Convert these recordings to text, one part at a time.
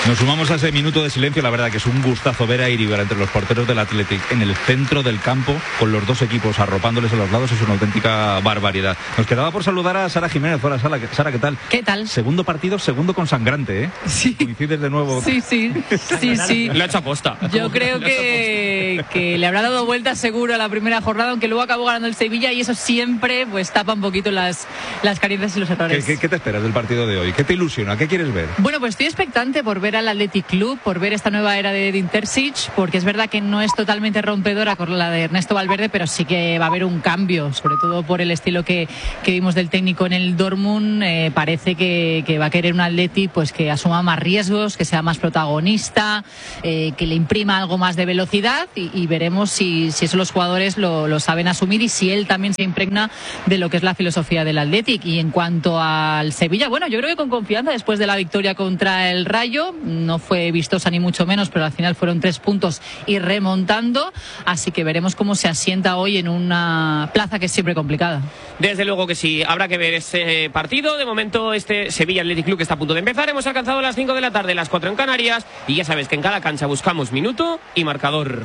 Nos sumamos a ese minuto de silencio. La verdad que es un gustazo ver a Iribar entre los porteros del Athletic en el centro del campo, con los dos equipos arropándoles a los lados. Es una auténtica barbaridad. Nos quedaba por saludar a Sara Jiménez. Hola, Sara, ¿qué tal? ¿Qué tal? Segundo partido, segundo con sangrante, ¿eh? Sí. Coincides de nuevo. Sí. Le ha hecho aposta. Yo creo que le habrá dado vueltas seguro a la primera jornada, aunque luego acabó ganando el Sevilla, y eso siempre pues tapa un poquito las carencias y los errores. ¿Qué te esperas del partido de hoy? ¿Qué te ilusiona? ¿Qué quieres ver? Bueno, pues estoy expectante por ver al Athletic Club, por ver esta nueva era de Edin Terzic, porque es verdad que no es totalmente rompedora con la de Ernesto Valverde, pero sí que va a haber un cambio, sobre todo por el estilo que vimos del técnico en el Dortmund. Parece que va a querer un Athletic pues que asuma más riesgos, que sea más protagonista, que le imprima algo más de velocidad, y veremos si eso los jugadores lo saben asumir, y si él también se impregna de lo que es la filosofía del Athletic. Y en cuanto al Sevilla, bueno, yo creo que con confianza después de la victoria contra el Rayo. No fue vistosa ni mucho menos, pero al final fueron 3 puntos y remontando, así que veremos cómo se asienta hoy en una plaza que es siempre complicada. Desde luego que sí, habrá que ver ese partido. De momento este Sevilla Athletic Club que está a punto de empezar. Hemos alcanzado las 5 de la tarde, las 4 en Canarias, y ya sabes que en cada cancha buscamos minuto y marcador.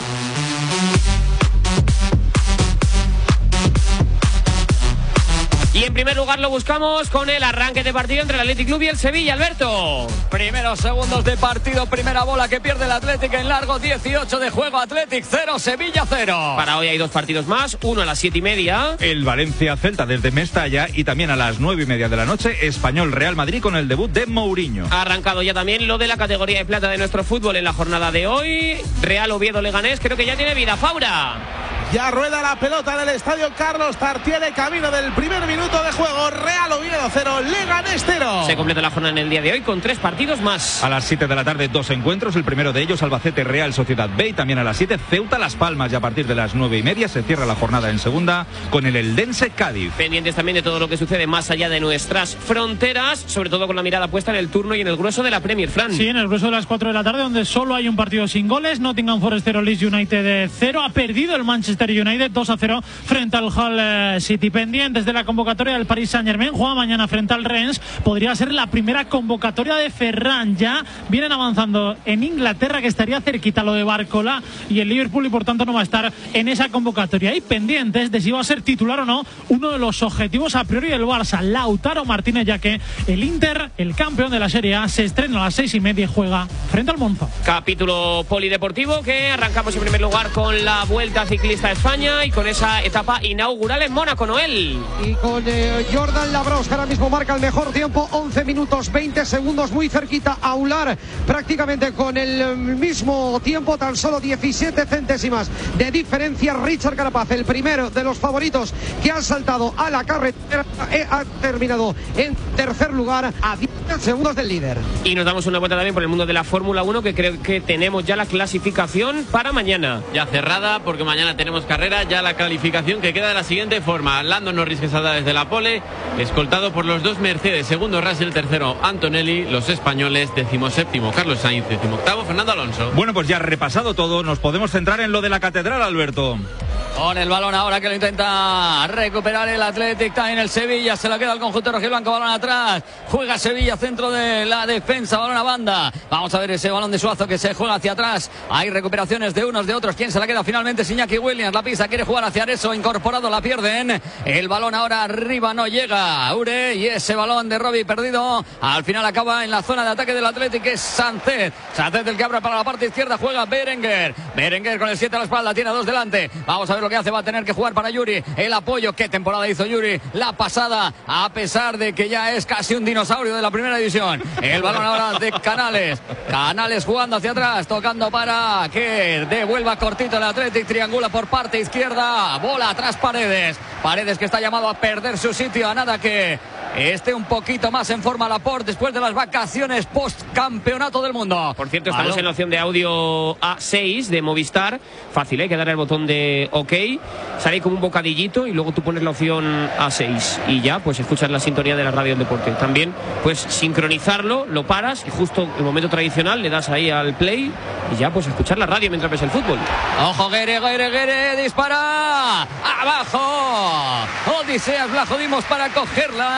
Y en primer lugar lo buscamos con el arranque de partido entre el Athletic Club y el Sevilla, Alberto. Primeros segundos de partido, primera bola que pierde el Athletic en largo, 18 de juego, Athletic 0, Sevilla 0. Para hoy hay 2 partidos más, uno a las 7:30. El Valencia-Celta desde Mestalla, y también a las 9:30 de la noche, Español-Real Madrid con el debut de Mourinho. Ha arrancado ya también lo de la categoría de plata de nuestro fútbol en la jornada de hoy. Real Oviedo-Leganés, creo que ya tiene vida. Faura. Ya rueda la pelota en el estadio Carlos Tartiere, camino del primer minuto de juego. Real Oviedo 0, Leganés 0. Se completa la jornada en el día de hoy con 3 partidos más. A las 7 de la tarde 2 encuentros, el primero de ellos Albacete Real Sociedad B, y también a las 7 Ceuta Las Palmas, y a partir de las 9:30 se cierra la jornada en segunda con el Eldense Cádiz. Pendientes también de todo lo que sucede más allá de nuestras fronteras, sobre todo con la mirada puesta en el turno y en el grueso de la Premier, Fran. Sí, en el grueso de las 4 de la tarde, donde solo hay un partido sin goles. Nottingham Forest 0, Leeds United 0. Ha perdido el Manchester United 2-0 frente al Hull City. Pendientes de la convocatoria del Paris Saint-Germain, juega mañana frente al Rennes. Podría ser la primera convocatoria de Ferran. Ya vienen avanzando en Inglaterra, que estaría cerquita lo de Barcola y el Liverpool, y por tanto no va a estar en esa convocatoria. Y pendientes de si va a ser titular o no uno de los objetivos a priori del Barça, Lautaro Martínez, ya que el Inter, el campeón de la Serie A, se estrena a las 6:30 y juega frente al Monza. Capítulo polideportivo que arrancamos en primer lugar con la Vuelta Ciclista a España y con esa etapa inaugural en Mónaco, Noel. Y con Jordan Labros, que ahora mismo marca el mejor tiempo, 11 minutos 20 segundos, muy cerquita a Ular, prácticamente con el mismo tiempo, tan solo 17 centésimas de diferencia. Richard Carapaz, el primero de los favoritos que ha saltado a la carretera, ha terminado en tercer lugar a 10 segundos del líder. Y nos damos una vuelta también por el mundo de la Fórmula 1, que creo que tenemos ya la clasificación para mañana. Ya cerrada, porque mañana tenemos carrera. Ya la calificación que queda de la siguiente forma: Lando Norris, que saldrá desde la pole, escoltado por los 2 Mercedes, segundo Russell, tercero Antonelli, los españoles 17º Carlos Sainz, 18º Fernando Alonso. Bueno, pues ya repasado todo, nos podemos centrar en lo de la catedral, Alberto. Con el balón ahora, que lo intenta recuperar el Athletic, también el Sevilla, se la queda el conjunto rojiblanco, balón atrás, juega Sevilla, centro de la defensa, balón a banda. Vamos a ver ese balón de Suazo que se juega hacia atrás, hay recuperaciones de unos de otros. ¿Quién se la queda finalmente? Iñaki Williams, la pisa, quiere jugar hacia eso, incorporado, la pierden. El balón ahora arriba, no llega Ure, y ese balón de Robbie perdido, al final acaba en la zona de ataque del Athletic, es Sánchez el que abre para la parte izquierda, juega Berenguer con el 7 a la espalda, tiene a 2 delante. Vamos a ver lo que hace, va a tener que jugar para Yuri, el apoyo, qué temporada hizo Yuri la pasada, a pesar de que ya es casi un dinosaurio de la primera división. El balón ahora de Canales jugando hacia atrás, tocando para que devuelva cortito el Athletic, triangula por parte izquierda, bola atrás Paredes, que está llamado a perder su sitio, a nada que esté un poquito más en forma Laporte después de las vacaciones post campeonato del mundo. Por cierto, estamos en la opción de audio A6 de Movistar. Fácil, hay que darle al botón de OK, sale como un bocadillito y luego tú pones la opción A6 y ya pues escuchas la sintonía de la radio del deporte. También pues sincronizarlo, lo paras y justo en el momento tradicional le das ahí al play y ya pues escuchar la radio mientras ves el fútbol. Ojo, Guere, dispara abajo, Odiseas Vlachodimos para cogerla,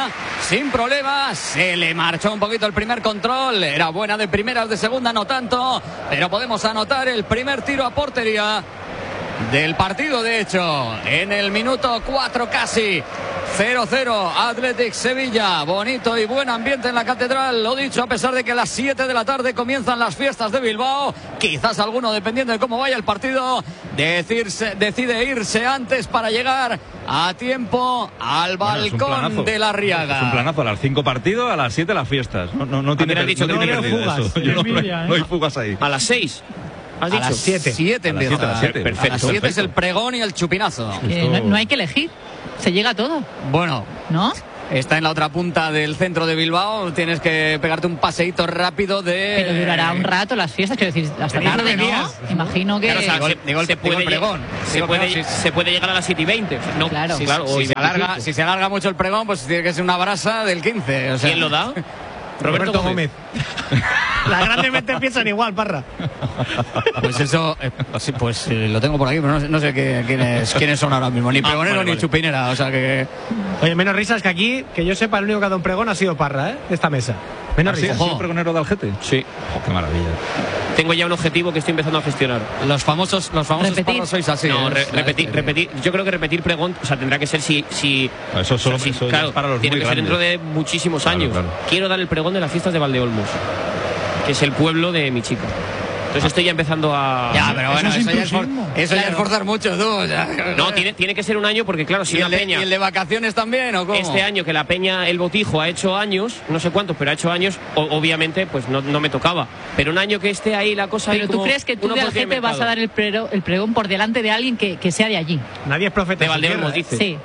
sin problemas. Se le marchó un poquito el primer control. Era buena de primeras, de segunda no tanto. Pero podemos anotar el primer tiro a portería del partido, de hecho, en el minuto 4 casi. 0-0 Athletic Sevilla. Bonito y buen ambiente en la catedral. Lo dicho, a pesar de que a las 7 de la tarde comienzan las fiestas de Bilbao. Quizás alguno, dependiendo de cómo vaya el partido, decide irse antes para llegar a tiempo al balcón de la Riaga. Es un planazo. A las 5 partidos, a las 7 las fiestas. No tiene dicho que no hay fugas. No hay fugas ahí. A las 6. ¿Has dicho? A las 7 empieza. A las 7. Perfecto. A las 7 es el pregón y el chupinazo. No hay que elegir. Se llega a todo. Bueno, ¿no? Está en la otra punta del centro de Bilbao. Tienes que pegarte un paseíto rápido de... Pero durará un rato las fiestas, quiero decir, hasta tarde, ¿no? Imagino que... Claro, o sea, se puede llegar a las 7:20. No, claro. Si se alarga mucho el pregón, pues tiene que ser una brasa del 15. O sea. ¿Quién lo da? Roberto Gómez. Las grandes mentes piensan igual, Parra. Pues eso, lo tengo por aquí, pero no sé quiénes son ahora mismo. Ni pregonero ni chupinera, o sea que... Oye, menos risas que aquí, que yo sepa, el único que ha dado un pregón ha sido Parra, de esta mesa. Menos risas. ¿Ha sido pregonero de Algete? Sí. Qué maravilla. Tengo ya un objetivo que estoy empezando a gestionar. Los famosos Parra sois así. No, repetir. Yo creo que repetir pregón, o sea, tendrá que ser si eso solo claro, es para los tiene muy que ser grandes. dentro de muchísimos años. Claro. Quiero dar el pregón de las fiestas de Valdeolmos, que es el pueblo de mi chica. Entonces estoy ya empezando a... Ya, pero bueno, eso ya es forzar mucho, tú. O sea, no, tiene que ser un año porque, claro, si una peña... ¿Y el de vacaciones también o cómo? Este año que la peña, el Botijo, ha hecho años, no sé cuántos, pero ha hecho años, obviamente, pues no me tocaba. Pero un año que esté ahí la cosa... Pero tú crees que tú de Algete vas a dar el pregón por delante de alguien que sea de allí. Nadie es profeta de Valdeolmos, dice. Sí.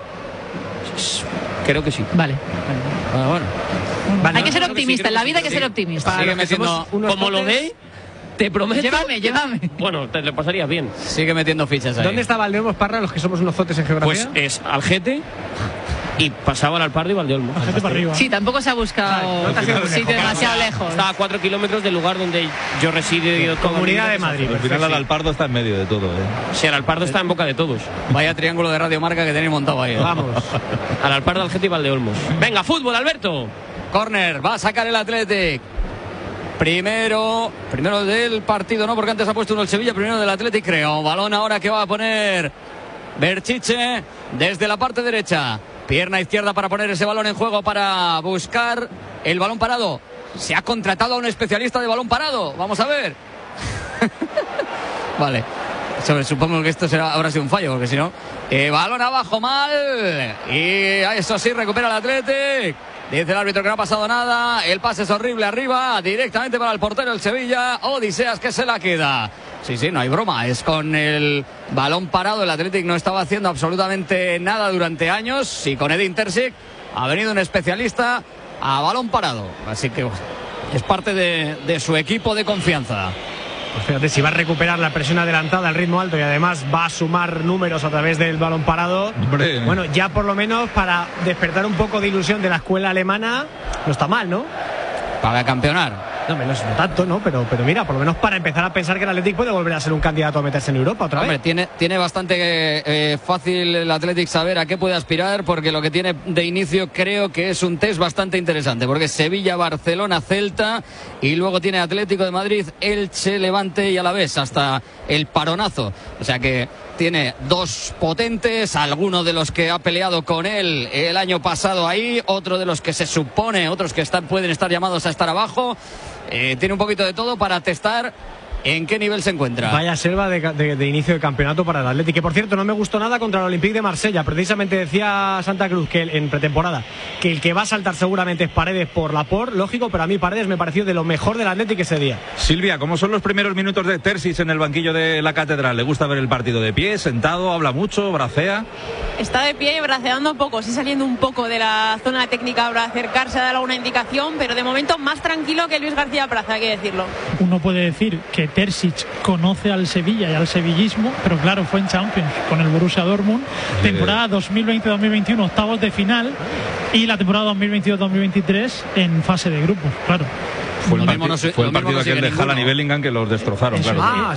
Creo que sí. Vale. Bueno. Hay que ser optimista, en la vida hay que ser optimista. Sigue metiendo... Como lo de... Te prometo. Llévame. Bueno, te lo pasarías bien. Sigue metiendo fichas ahí. ¿Dónde está Valdeolmos, Parra, los que somos unos zotes en geografía? Pues es Algete y pasaba al Alpardo y Valdeolmos. Algete para arriba. Sí, tampoco se ha buscado un sitio demasiado lejos. Está a 4 kilómetros del lugar donde yo resido. Comunidad de Madrid. Al final el Alpardo está en medio de todo. Sí, el Alpardo está en boca de todos. Vaya triángulo de Radio Marca que tenéis montado ahí. Vamos. Al Alpardo, Algete y Valdeolmos. Venga, fútbol, Alberto. Corner, va a sacar el Athletic. Primero del partido, no, porque antes ha puesto uno el Sevilla, primero del Athletic, creo. Balón ahora que va a poner Berchiche desde la parte derecha. Pierna izquierda para poner ese balón en juego, para buscar el balón parado. Se ha contratado a un especialista de balón parado. Vamos a ver. Vale. Supongo que esto habrá sido un fallo, porque si no... balón abajo mal. Y eso sí, recupera el Athletic. Dice el árbitro que no ha pasado nada. El pase es horrible arriba, directamente para el portero del Sevilla. Odiseas que se la queda. Sí, no hay broma. Es con el balón parado. El Athletic no estaba haciendo absolutamente nada durante años. Y con Edin Terzic ha venido un especialista a balón parado. Así que es parte de su equipo de confianza. Pues fíjate, si va a recuperar la presión adelantada, el ritmo alto y además va a sumar números a través del balón parado. Hombre. Bueno, ya por lo menos para despertar un poco de ilusión de la escuela alemana, no está mal, ¿no? Para campeonar. No tanto, ¿no? Pero mira, por lo menos para empezar a pensar que el Athletic puede volver a ser un candidato a meterse en Europa otra vez. Hombre, tiene bastante fácil el Athletic saber a qué puede aspirar, porque lo que tiene de inicio creo que es un test bastante interesante, porque es Sevilla, Barcelona, Celta, y luego tiene Atlético de Madrid, Elche, Levante y Alavés, hasta el paronazo. O sea que tiene dos potentes, alguno de los que ha peleado con él el año pasado ahí, otro de los que se supone, otros que pueden estar llamados a estar abajo. Tiene un poquito de todo para testar en qué nivel se encuentra. Vaya selva de inicio de campeonato para el Athletic, que por cierto no me gustó nada contra el Olympique de Marsella. Precisamente decía Santa Cruz que en pretemporada que el que va a saltar seguramente es Paredes por Laporte, lógico, pero a mí Paredes me pareció de lo mejor del Athletic ese día. Silvia, ¿cómo son los primeros minutos de Terzic en el banquillo de la Catedral? ¿Le gusta ver el partido de pie, sentado, habla mucho, bracea? Está de pie y braceando un poco, sí, saliendo un poco de la zona técnica para acercarse a dar alguna indicación, pero de momento más tranquilo que Luis García Plaza, hay que decirlo. Uno puede decir que Terzic conoce al Sevilla y al sevillismo, pero claro, fue en Champions con el Borussia Dortmund, temporada 2020-2021, octavos de final, y la temporada 2022-2023 en fase de grupos, claro. Fue el partido aquel de Haaland y Bellingham que los destrozaron, eso, claro.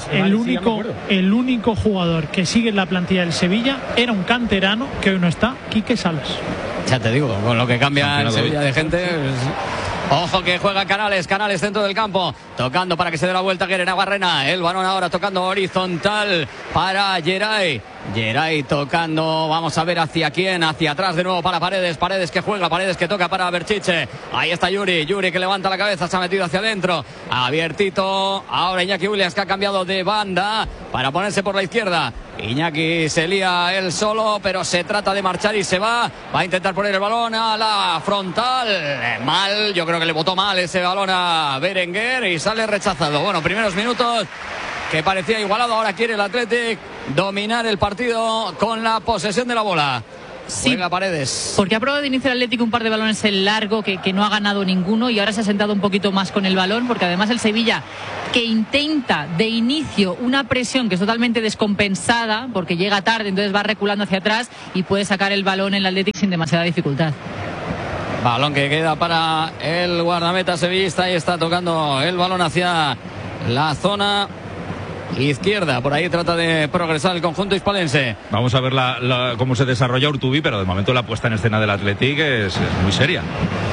El único jugador que sigue en la plantilla del Sevilla era un canterano que hoy no está, Quique Salas. Ya te digo, con lo que cambia en Sevilla de gente. Ojo que juega Canales dentro del campo, tocando para que se dé la vuelta Guerrero Barrena. El balón ahora tocando horizontal para Geray tocando, vamos a ver hacia quién, hacia atrás de nuevo para Paredes que juega, Paredes que toca para Berchiche. Ahí está Yuri que levanta la cabeza, se ha metido hacia adentro, abiertito. Ahora Iñaki Williams, que ha cambiado de banda para ponerse por la izquierda. Iñaki se lía él solo, pero se trata de marchar y se va a intentar poner el balón a la frontal. Mal, yo creo que le botó mal ese balón a Berenguer y sale rechazado. Bueno, primeros minutos que parecía igualado, ahora quiere el Athletic dominar el partido con la posesión de la bola. Sí, Paredes. Porque ha probado de inicio el Atlético un par de balones en largo que no ha ganado ninguno y ahora se ha sentado un poquito más con el balón, porque además el Sevilla, que intenta de inicio una presión que es totalmente descompensada porque llega tarde, entonces va reculando hacia atrás y puede sacar el balón en el Atlético sin demasiada dificultad. Balón que queda para el guardameta sevillista y está tocando el balón hacia la zona izquierda. Por ahí trata de progresar el conjunto hispalense. Vamos a ver cómo se desarrolla Urtubi, pero de momento la puesta en escena del Athletic es muy seria.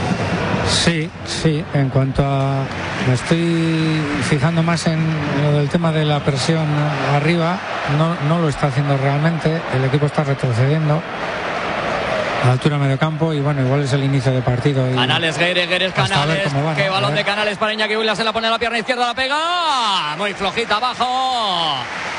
Sí, en cuanto a... Me estoy fijando más en lo del tema de la presión arriba. No lo está haciendo realmente. El equipo está retrocediendo a la altura de medio campo y bueno, igual es el inicio de partido. Canales, Gueres, Canales. Qué balón de Canales para Iñaki Williams, se la pone a la pierna izquierda, la pega. Muy flojita abajo.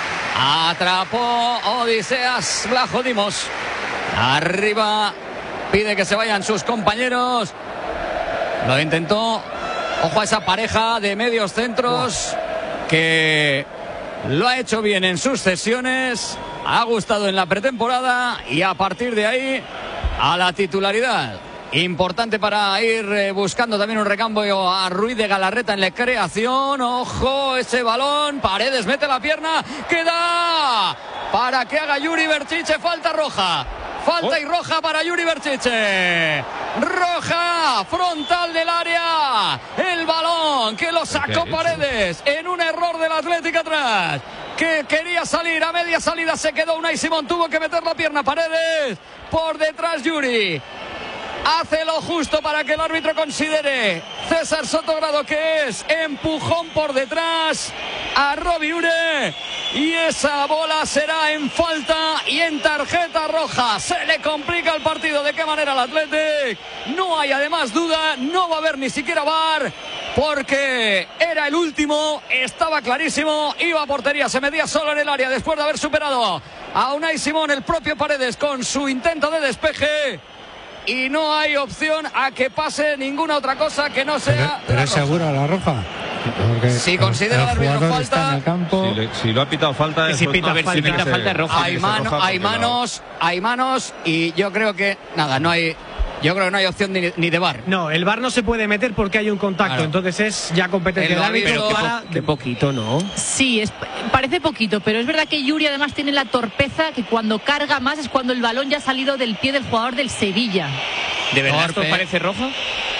Atrapó Odiseas Blajo Dimos. Arriba pide que se vayan sus compañeros. Lo intentó. Ojo a esa pareja de medios centros que lo ha hecho bien en sus sesiones. Ha gustado en la pretemporada y a partir de ahí a la titularidad. Importante para ir buscando también un recambio a Ruiz de Galarreta en la creación. Ojo ese balón. Paredes mete la pierna. Queda para que haga Yuri Berchiche. Falta roja. Falta y roja para Yuri Berchiche. Roja, frontal del área. El balón que lo sacó Paredes en un error del Atlético atrás. Que quería salir a media salida, se quedó Unai Simón, tuvo que meter la pierna. Paredes, por detrás Yuri. Hace lo justo para que el árbitro considere César Sotogrado que es empujón por detrás a Robi Ure y esa bola será en falta y en tarjeta roja. Se le complica el partido. ¿De qué manera al Athletic? No hay además duda, no va a haber ni siquiera VAR porque era el último, estaba clarísimo, iba a portería, se metía solo en el área después de haber superado a Unai Simón, el propio Paredes con su intento de despeje. Y no hay opción a que pase ninguna otra cosa que no sea. Pero es segura la roja. Porque si considera el árbitro falta. En el campo. Si lo ha pitado falta. Si pita falta roja. Hay manos y yo creo que nada, no hay. Yo creo que no hay opción ni de VAR. No, el VAR no se puede meter porque hay un contacto. Claro. Entonces es ya competencia del árbitro. Qué poquito, ¿no? Sí, parece poquito, pero es verdad que Yuri además tiene la torpeza que cuando carga más es cuando el balón ya ha salido del pie del jugador del Sevilla. ¿De verdad esto parece roja?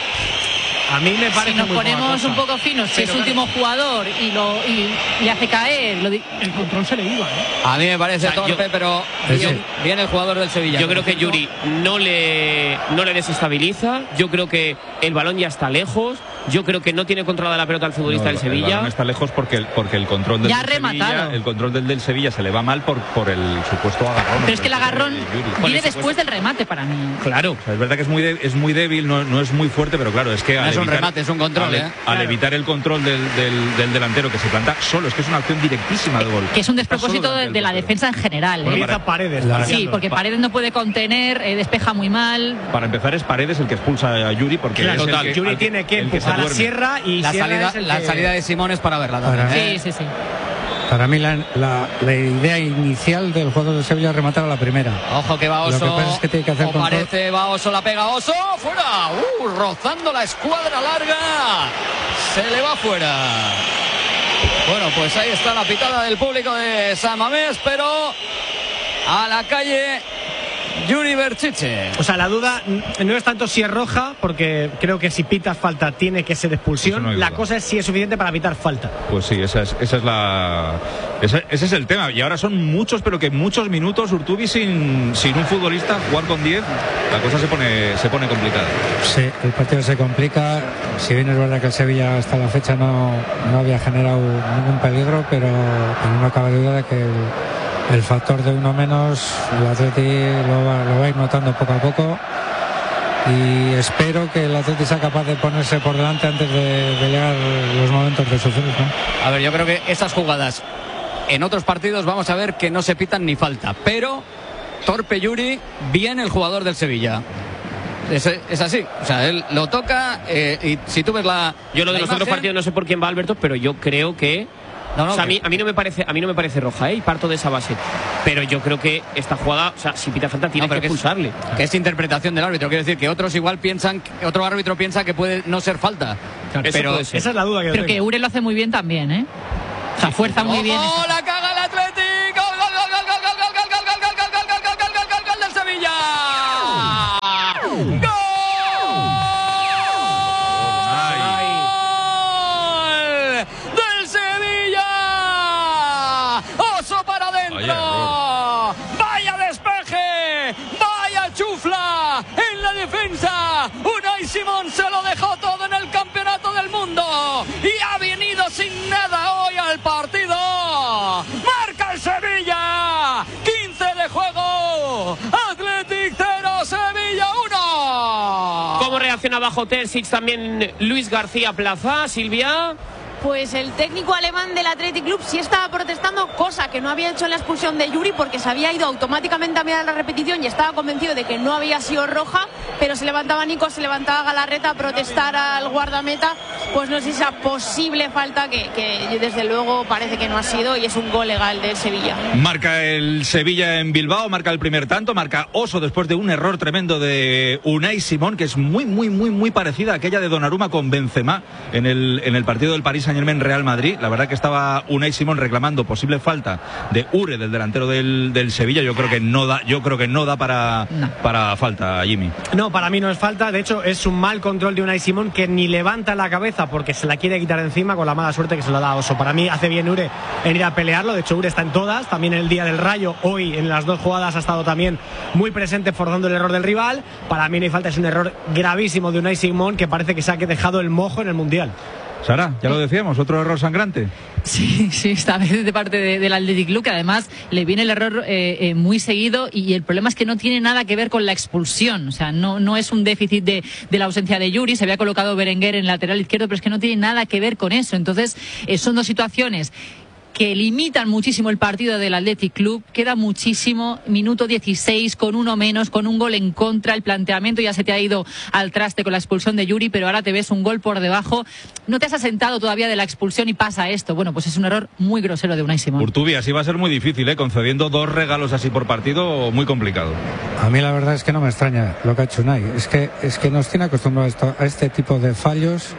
A mí me parece si nos muy ponemos un poco finos, si es último jugador y le hace caer, el control se le iba, ¿eh? A mí me parece torpe, pero bien el jugador del Sevilla. Yo creo que Yuri no le desestabiliza. Yo creo que el balón ya está lejos. Yo creo que no tiene controlada la pelota el futbolista del Sevilla. El balón está lejos porque el control del Sevilla, el control del Sevilla se le va mal por el supuesto agarrón. Pero es que el agarrón viene después del remate para mí. Claro, o sea, es verdad que es muy débil, no es muy fuerte, pero claro, es que es un remate, es un control. Al evitar el control del delantero que se planta solo, es que es una acción directísima de gol. Que es un despropósito de la defensa en general. Paredes. Sí, porque Paredes no puede contener, despeja muy mal. Para empezar es Paredes el que expulsa a Yuri porque claro, Yuri tiene que empujar a Sierra y la salida de Simón es para verla también. Sí. Para mí la idea inicial del juego de Sevilla es rematar a la primera. Ojo que va Oso. Lo que pasa es que tiene que hacer control. Parece va Oso, la pega Oso, fuera. Rozando la escuadra larga. Se le va fuera. Bueno, pues ahí está la pitada del público de San Mamés, pero a la calle Yuri Berchiche. O sea, la duda no es tanto si es roja, porque creo que si pitas falta tiene que ser expulsión. No la cosa es si es suficiente para pitar falta. Pues sí, ese es el tema. Y ahora son muchos, pero que muchos minutos Urtubi sin un futbolista jugar con 10, la cosa se pone complicada. Sí, el partido se complica. Si bien es verdad que el Sevilla hasta la fecha no había generado ningún peligro, pero no cabe duda de que el factor de uno menos, el Atleti lo va a ir notando poco a poco, y espero que el Atleti sea capaz de ponerse por delante antes de llegar los momentos de sufrir, ¿no? A ver, yo creo que esas jugadas en otros partidos vamos a ver que no se pitan ni falta, pero torpe Yuri, bien el jugador del Sevilla. Es así, o sea, él lo toca, y si tú ves yo lo de los otros partidos no sé por quién va, Alberto, pero yo creo que o sea, a mí no me parece roja, y parto de esa base. Pero yo creo que esta jugada, o sea, si pita falta tiene que expulsarle. Que es interpretación del árbitro, quiero decir que otros igual piensan, otro árbitro piensa que puede no ser falta. Claro, pero esa es la duda que yo tengo. Pero que Ure lo hace muy bien también, ¿eh? O sea, fuerza muy bien. ¡Oh, la caga el Atlético! ¡Gol del Sevilla! ¡Gol! ¡Vaya despeje! ¡Vaya chufla! En la defensa, Unai Simón se lo dejó todo en el campeonato del mundo y ha venido sin nada hoy al partido. ¡Marca el Sevilla! 15 de juego. Athletic 0, Sevilla 1. ¿Cómo reacciona bajo Terzic también Luis García Plaza, Silvia? Pues el técnico alemán del Athletic Club sí estaba protestando, cosa que no había hecho en la expulsión de Yuri, porque se había ido automáticamente a mirar la repetición y estaba convencido de que no había sido roja, pero se levantaba Nico, se levantaba Galarreta a protestar al guardameta. Pues no sé si esa posible falta que desde luego parece que no ha sido, y es un gol legal del Sevilla. Marca el Sevilla en Bilbao, marca el primer tanto, marca Oso después de un error tremendo de Unai Simón, que es muy parecida a aquella de Donnarumma con Benzema en el partido del París Saint-Germain Real Madrid. La verdad que estaba Unai Simón reclamando posible falta de Ure, del delantero del Sevilla. Yo creo que no da para falta, Jimmy. No, para mí no es falta. De hecho, es un mal control de Unai Simón, que ni levanta la cabeza porque se la quiere quitar de encima, con la mala suerte que se lo da a Oso. Para mí hace bien Ure en ir a pelearlo. De hecho, Ure está en todas, también en el día del Rayo, hoy en las dos jugadas ha estado también muy presente forzando el error del rival. Para mí no hay falta, es un error gravísimo de Unai Simón, que parece que se ha dejado el mojo en el Mundial. Sara, ya lo decíamos, otro error sangrante. Sí, esta vez de parte del Athletic Club, que además le viene el error muy seguido, y el problema es que no tiene nada que ver con la expulsión. O sea, no es un déficit de la ausencia de Yuri. Se había colocado Berenguer en el lateral izquierdo, pero es que no tiene nada que ver con eso. Entonces, son dos situaciones que limitan muchísimo el partido del Athletic Club. Queda muchísimo, minuto 16, con uno menos, con un gol en contra. El planteamiento ya se te ha ido al traste con la expulsión de Yuri, pero ahora te ves un gol por debajo. No te has asentado todavía de la expulsión y pasa esto. Bueno, pues es un error muy grosero de Unai Simón. Urtubi, así va a ser muy difícil, concediendo 2 regalos así por partido, muy complicado. A mí la verdad es que no me extraña lo que ha hecho Unai. Es que nos tiene acostumbrados a este tipo de fallos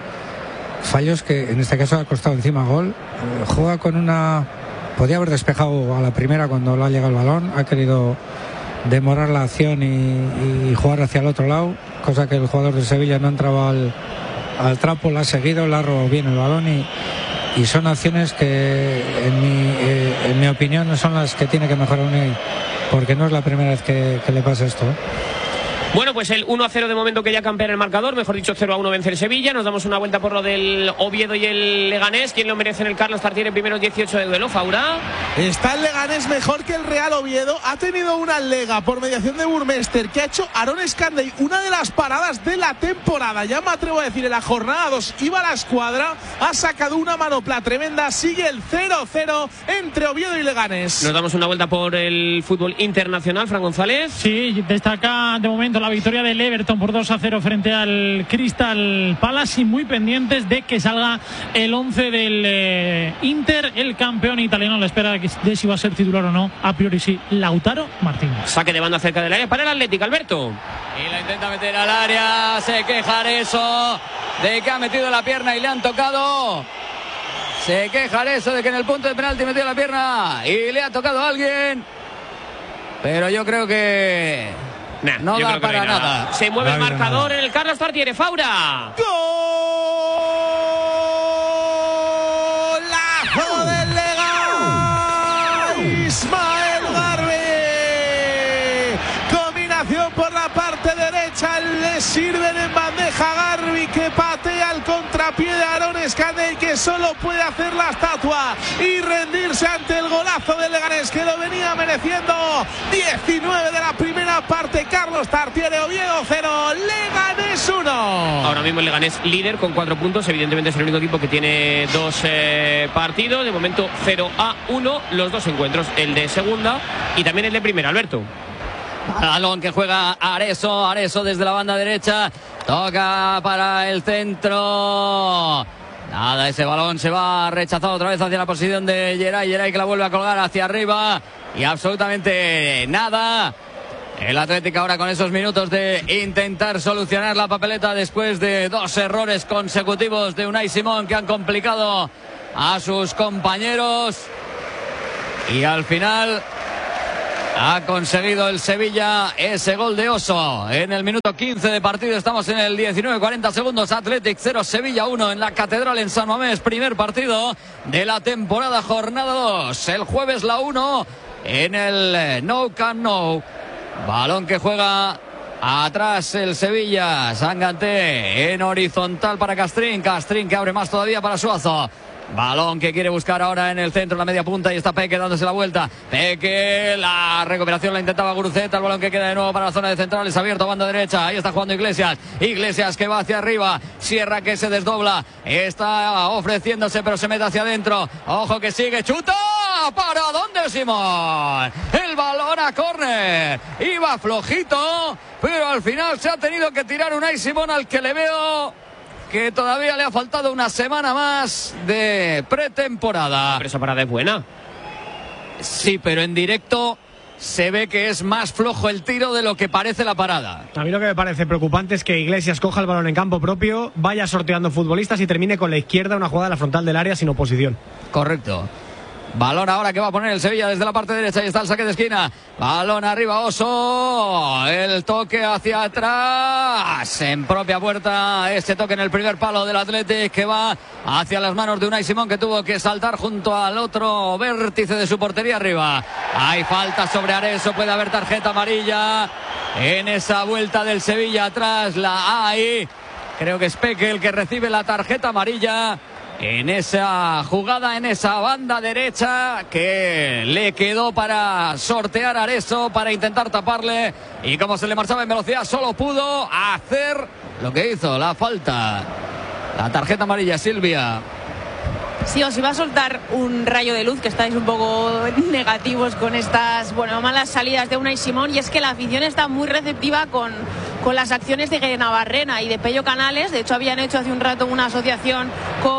que en este caso ha costado encima gol. Juega con podía haber despejado a la primera cuando le ha llegado el balón, ha querido demorar la acción y jugar hacia el otro lado, cosa que el jugador de Sevilla no entraba al trapo, la ha seguido, le ha robado bien el balón, y son acciones que en mi opinión son las que tiene que mejorar Unai, porque no es la primera vez que le pasa esto. Bueno, pues el 1-0 de momento que ya campea en el marcador, mejor dicho 0-1 vence el Sevilla. Nos damos una vuelta por lo del Oviedo y el Leganés. ¿Quién lo merece en el Carlos Tartiere en primeros 18 de duelo, Faura? Está el Leganés mejor que el Real Oviedo. Ha tenido una lega por mediación de Burmester que ha hecho Aaron Scandey, una de las paradas de la temporada. Ya me atrevo a decir, en la jornada 2 iba la escuadra, ha sacado una manopla tremenda. Sigue el 0-0 entre Oviedo y Leganés. Nos damos una vuelta por el fútbol internacional, Fran González. Sí, destaca de momento la victoria del Everton por 2-0 frente al Crystal Palace, y muy pendientes de que salga el 11 del Inter, el campeón italiano. La espera de si va a ser titular o no, a priori sí, Lautaro Martínez. Saque de banda cerca del área para el Atlético, Alberto. Y la intenta meter al área, se queja eso de que ha metido la pierna y le han tocado. Se queja eso de que en el punto de penalti metió la pierna y le ha tocado a alguien. pero yo creo que no da para nada. Se mueve el marcador en el Carlos Tartiere. Faura. ¡Golazo del Lega! Ismael Garbi. Combinación por la parte derecha. Le sirven en bandeja Garbi, que patea el contrapié de Aaron Scannell, que solo puede hacer la estatua y rendirse ante el golazo del Leganés, que lo venía mereciendo. 19 de la primera parte. Carlos Tartiere, Oviedo 0, Leganés 1. Ahora mismo el Leganés líder con 4 puntos. Evidentemente es el único equipo que tiene 2 partidos. De momento 0-1 los 2 encuentros, el de segunda y también el de primera. Alberto. Balón que juega Areso desde la banda derecha. Toca para el centro. Nada, ese balón se va rechazado otra vez hacia la posición de Geray que la vuelve a colgar hacia arriba. Y absolutamente nada. El Atlético ahora con esos minutos de intentar solucionar la papeleta después de 2 errores consecutivos de Unai Simón que han complicado a sus compañeros. Y al final ha conseguido el Sevilla ese gol de Oso en el minuto 15 de partido. Estamos en el 19-40 segundos. Athletic 0, Sevilla 1 en la Catedral en San Mamés. Primer partido de la temporada, jornada 2. El jueves la 1 en el Nou Camp Nou. Balón que juega atrás el Sevilla. Sanganté en horizontal para Castrín que abre más todavía para Suazo. Balón que quiere buscar ahora en el centro, la media punta, y está Peque dándose la vuelta. Peque, la recuperación la intentaba Guruceta. El balón que queda de nuevo para la zona de centrales, abierto a banda derecha. Ahí está jugando Iglesias que va hacia arriba. Sierra que se desdobla. Está ofreciéndose, pero se mete hacia adentro. Ojo que sigue, chuta. ¿Para dónde, Simón? El balón a córner. Iba flojito, pero al final se ha tenido que tirar Unai Simón, al que le veo que todavía le ha faltado una semana más de pretemporada. Pero esa parada es buena. Sí, pero en directo se ve que es más flojo el tiro de lo que parece la parada. A mí lo que me parece preocupante es que Iglesias coja el balón en campo propio, vaya sorteando futbolistas y termine con la izquierda una jugada en la frontal del área sin oposición. Correcto. Balón ahora que va a poner el Sevilla desde la parte derecha. Y está el saque de esquina. Balón arriba, Oso. El toque hacia atrás. En propia puerta. Este toque en el primer palo del Athletic, que va hacia las manos de Unai Simón, que tuvo que saltar junto al otro vértice de su portería arriba. Hay falta sobre Areso. Puede haber tarjeta amarilla en esa vuelta del Sevilla atrás. La hay. Creo que es Peque el que recibe la tarjeta amarilla en esa jugada, en esa banda derecha, que le quedó para sortear a Areso, para intentar taparle, y como se le marchaba en velocidad, solo pudo hacer lo que hizo, la falta. La tarjeta amarilla, Silvia. Sí, os iba a soltar un rayo de luz, que estáis un poco negativos con estas malas salidas de Unai Simón, y es que la afición está muy receptiva con las acciones de Navarrena y de Pello Canales. De hecho, habían hecho hace un rato una asociación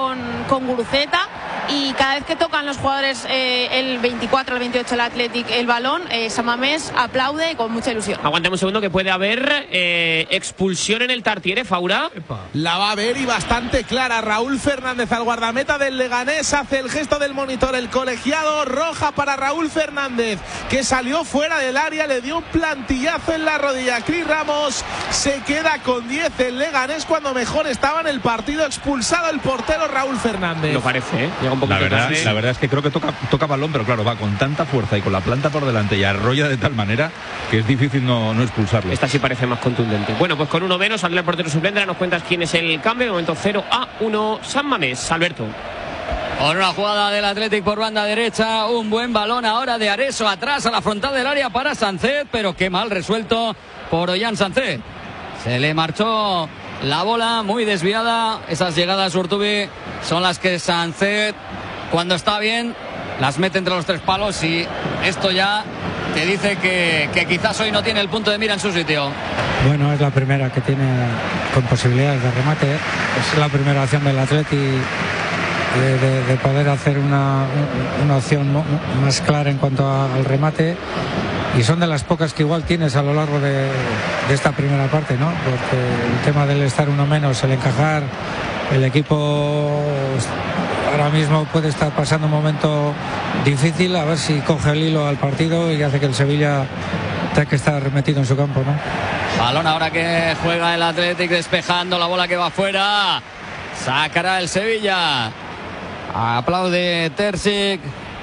con Guruceta, y cada vez que tocan los jugadores el 24, el 28 el Athletic el balón, San Mamés aplaude con mucha ilusión. Aguantemos un segundo, que puede haber expulsión en el Tartiere, Faura. La va a ver, y bastante clara. Raúl Fernández, al guardameta del Leganés, hace el gesto del monitor el colegiado. Roja para Raúl Fernández, que salió fuera del área, le dio un plantillazo en la rodilla. Cris Ramos se queda con 10 el Leganés, cuando mejor estaba en el partido. Expulsado el portero Raúl Fernández. Lo parece, llega un poquito la verdad es que creo que toca balón, pero claro, va con tanta fuerza y con la planta por delante y arrolla de tal manera que es difícil no expulsarlo. Esta sí parece más contundente. Bueno, pues con uno menos sale el portero suplente. Ahora nos cuentas quién es el cambio. De momento 0-1 San Mamés. Alberto. Con una jugada del Athletic por banda derecha, un buen balón ahora de Areso atrás a la frontal del área para Sancet, pero qué mal resuelto por Ollán Sancet. Se le marchó la bola, muy desviada. Esas llegadas, Urtubi, son las que Sancet, cuando está bien, las mete entre los 3 palos, y esto ya te dice que quizás hoy no tiene el punto de mira en su sitio. Bueno, es la primera que tiene con posibilidades de remate. Es la primera acción del Atleti de poder hacer una opción más clara en cuanto al remate, y son de las pocas que igual tienes a lo largo de esta primera parte, ¿no? Porque el tema del estar uno menos, el encajar, el equipo ahora mismo puede estar pasando un momento difícil, a ver si coge el hilo al partido y hace que el Sevilla tenga que estar metido en su campo, ¿no? Balón ahora que juega el Athletic, despejando la bola que va fuera. Sacará el Sevilla. Aplaude Terzic.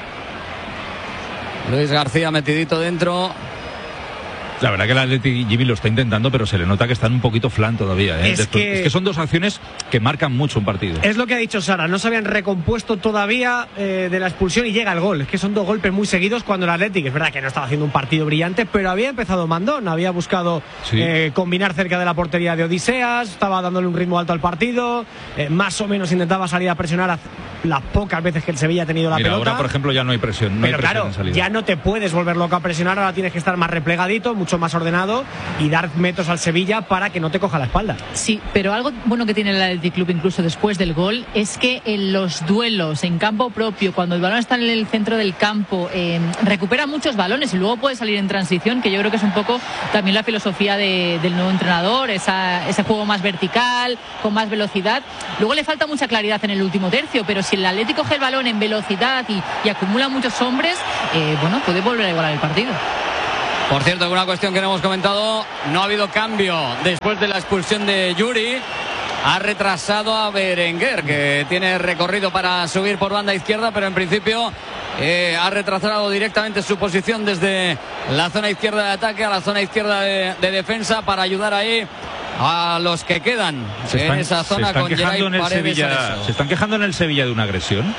Luis García metidito dentro. La verdad que el Athletic, Jimmy, lo está intentando, pero se le nota que están un poquito flan todavía. Es que son dos acciones que marcan mucho un partido. Es lo que ha dicho Sara, no se habían recompuesto todavía de la expulsión y llega el gol. Es que son dos golpes muy seguidos cuando el Athletic, es verdad que no estaba haciendo un partido brillante, pero había empezado mandón, había buscado combinar cerca de la portería de Odiseas, estaba dándole un ritmo alto al partido, más o menos intentaba salir a presionar las pocas veces que el Sevilla ha tenido la pelota. Ahora, por ejemplo, ya no hay presión. Pero claro, ya no te puedes volver loco a presionar, ahora tienes que estar más replegadito, mucho más ordenado y dar metros al Sevilla para que no te coja la espalda. Sí, pero algo bueno que tiene el Athletic Club incluso después del gol es que en los duelos en campo propio, cuando el balón está en el centro del campo, recupera muchos balones y luego puede salir en transición, que yo creo que es un poco también la filosofía del nuevo entrenador, ese juego más vertical, con más velocidad. Luego le falta mucha claridad en el último tercio, pero si el Athletic coge el balón en velocidad y acumula muchos hombres, puede volver a igualar el partido. Por cierto, una cuestión que no hemos comentado, no ha habido cambio después de la expulsión de Yuri. Ha retrasado a Berenguer, que tiene recorrido para subir por banda izquierda, pero en principio ha retrasado directamente su posición desde la zona izquierda de ataque a la zona izquierda de defensa para ayudar ahí a los que quedan en esa zona con Geray Paredes. ¿Se están quejando en el Sevilla de una agresión?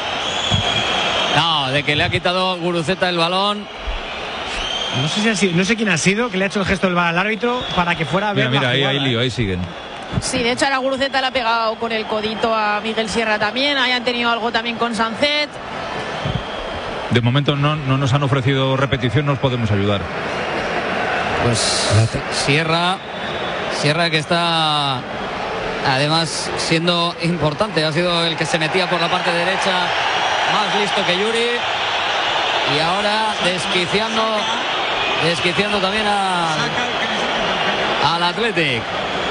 No, de que le ha quitado Guruceta el balón. No sé quién ha sido que le ha hecho el gesto del bar al árbitro para que fuera a ver. Mira, ahí lío, ahí siguen. Sí, de hecho ahora Guruceta le ha pegado con el codito a Miguel Sierra también. Ahí han tenido algo también con Sancet. De momento no nos han ofrecido repetición, no os podemos ayudar. Pues Sierra que está además siendo importante, ha sido el que se metía por la parte derecha, más listo que Yuri, y ahora desquiciando también al Athletic.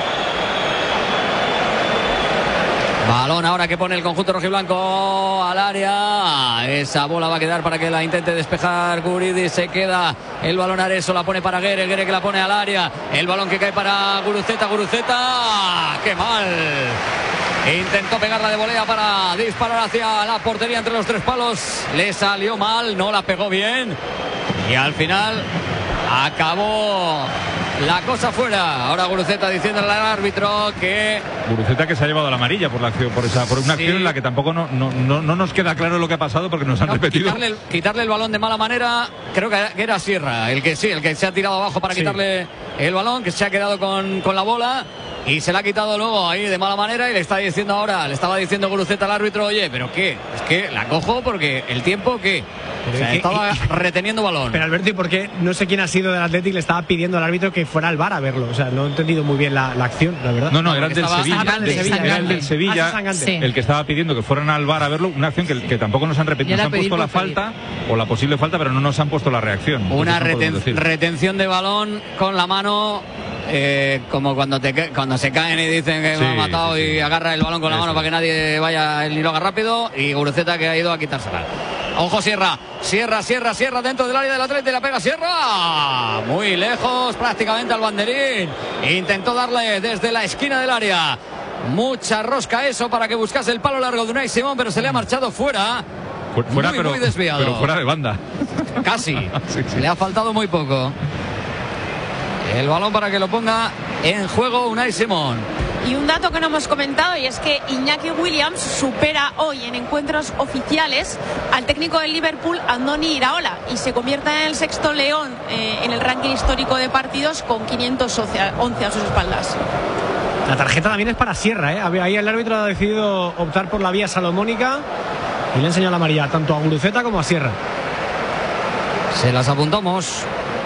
Balón ahora que pone el conjunto rojiblanco al área. Esa bola va a quedar para que la intente despejar Guridi. Se queda el balón Areso, la pone para Guerre que la pone al área. El balón que cae para Guruceta. ¡Qué mal! Intentó pegarla de volea para disparar hacia la portería entre los tres palos. Le salió mal, no la pegó bien. Y al final acabó la cosa fuera. Ahora Guruceta diciéndole al árbitro que... Guruceta que se ha llevado la amarilla por la acción, por una acción en la que tampoco no nos queda claro lo que ha pasado porque nos han repetido. Quitarle el balón de mala manera, creo que era Sierra, el que se ha tirado abajo para quitarle el balón, que se ha quedado con la bola. Y se la ha quitado luego ahí de mala manera y le estaba diciendo Guruceta al árbitro, oye, ¿pero qué? Es que la cojo porque el tiempo que estaba reteniendo balón. Pero Alberto, ¿y por qué? No sé quién ha sido del Athletic, le estaba pidiendo al árbitro que fuera al VAR a verlo. O sea, no he entendido muy bien la acción, la verdad. No, era el del Sevilla. Era el del Sevilla el que estaba pidiendo que fueran al VAR a verlo. Una acción que tampoco nos han repetido. Nos han puesto la falta o la posible falta, pero no nos han puesto la reacción. Una retención de balón con la mano. Como cuando se caen y dicen que me ha matado y agarra el balón con la mano para que nadie vaya y lo haga rápido, y Guruceta que ha ido a quitársela. Ojo Sierra dentro del área del Atleti, la pega Sierra muy lejos prácticamente al banderín, intentó darle desde la esquina del área, mucha rosca eso para que buscase el palo largo de Unai Simón, pero se le ha marchado fuera, muy desviado, pero fuera de banda casi. Le ha faltado muy poco. El balón para que lo ponga en juego Unai Simón. Y un dato que no hemos comentado, y es que Iñaki Williams supera hoy en encuentros oficiales al técnico del Liverpool, Andoni Iraola, y se convierte en el sexto león en el ranking histórico de partidos con 511 a sus espaldas. La tarjeta también es para Sierra, ¿eh? Ahí el árbitro ha decidido optar por la vía salomónica y le ha enseñado la amarilla tanto a Guruceta como a Sierra. Se las apuntamos.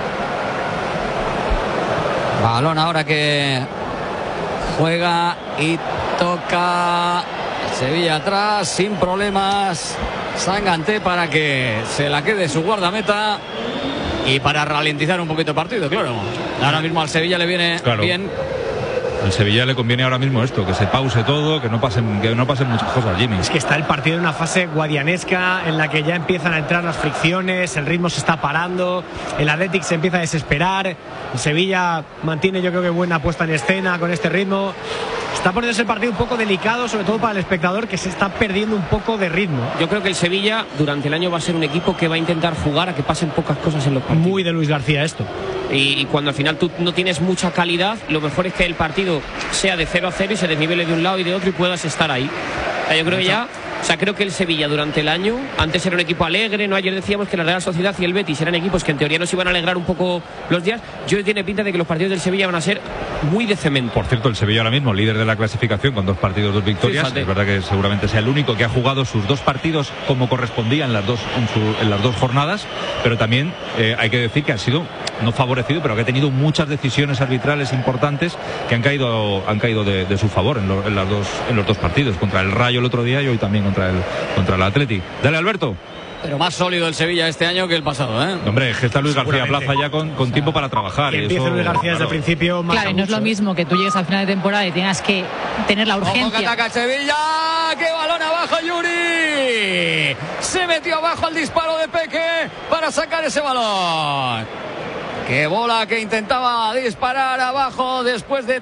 Balón ahora que juega y toca Sevilla atrás sin problemas. Sanganté para que se la quede su guardameta y para ralentizar un poquito el partido, claro. Ahora mismo al Sevilla le viene bien Al Sevilla le conviene ahora mismo esto, que se pause todo, que no pasen muchas cosas, Jimmy. Es que está el partido en una fase guadianesca en la que ya empiezan a entrar las fricciones, el ritmo se está parando, el Athletic se empieza a desesperar, el Sevilla mantiene, yo creo que buena puesta en escena con este ritmo. Está poniéndose el partido un poco delicado, sobre todo para el espectador, que se está perdiendo un poco de ritmo. Yo creo que el Sevilla durante el año va a ser un equipo que va a intentar jugar a que pasen pocas cosas en los partidos. Muy de Luis García esto. Y cuando al final tú no tienes mucha calidad, lo mejor es que el partido sea de 0-0 y se desnivele de un lado y de otro y puedas estar ahí. Yo creo que ya... O sea, creo que el Sevilla durante el año, antes era un equipo alegre, ¿no? Ayer decíamos que la Real Sociedad y el Betis eran equipos que en teoría nos iban a alegrar un poco los días. Yo tiene pinta de que los partidos del Sevilla van a ser muy de cemento. Por cierto, el Sevilla ahora mismo, líder de la clasificación con 2 partidos, 2 victorias. Fíjate. Es verdad que seguramente sea el único que ha jugado sus 2 partidos como correspondía en las dos jornadas, pero también hay que decir que ha sido no favorecido, pero que ha tenido muchas decisiones arbitrales importantes que han caído de su favor en los 2 partidos, contra el Rayo el otro día y hoy también contra el Athletic. Dale, Alberto. Pero más sólido el Sevilla este año que el pasado, ¿eh? Hombre, que está Luis García Plaza ya con tiempo para trabajar. Y empieza Luis García desde el principio más. Claro, y no es lo mismo que tú llegues al final de temporada y tengas que tener la urgencia. ¡Ojo que ataca el Sevilla! ¡Qué balón abajo, Yuri! Se metió abajo al disparo de Peque para sacar ese balón. ¡Qué bola que intentaba disparar abajo después de